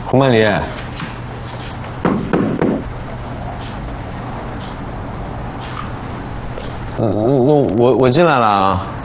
胡曼丽，我进来了啊。